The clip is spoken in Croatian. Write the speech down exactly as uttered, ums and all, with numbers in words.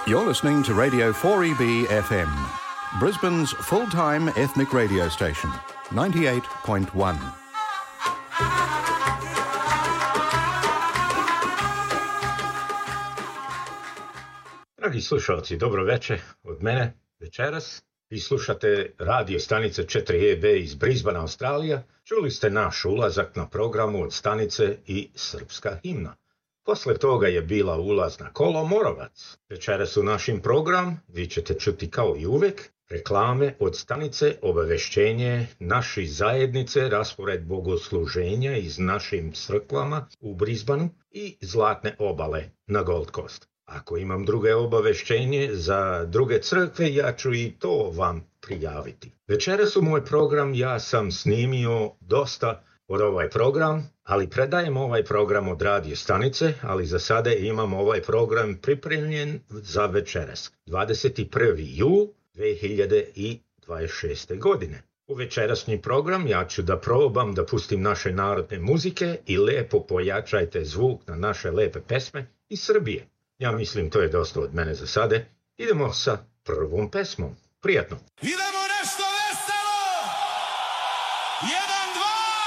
You're listening to Radio four E B F M, Brisbane's full-time ethnic radio station, ninety-eight point one. Dragi slušalci, dobro večer od mene večeras. Vi slušate radio stanice četiri E B iz Brisbana, Australija. Čuli ste naš ulazak na programu od stanice i srpska himna. Posle toga je bila ulazna kolo Morovac. Večeras u našim program vi ćete čuti kao i uvek reklame od stanice, obavešćenje naše zajednice, raspored bogosluženja iz našim crkvama u Brisbaneu i zlatne obale na Gold Coast. Ako imam druge obavešćenje za druge crkve, ja ću i to vam prijaviti. Večeras u moj program ja sam snimio dosta od ovaj program, ali predajem ovaj program od radio stanice, ali za sada imam ovaj program pripremljen za večeras, dvadeset prvi jul dve hiljade dvadeset šeste. godine. U večerasnji program ja ću da probam da pustim naše narodne muzike i lepo pojačajte zvuk na naše lepe pesme iz Srbije. Ja mislim to je dosta od mene za sada. Idemo sa prvom pesmom. Prijatno! Idemo!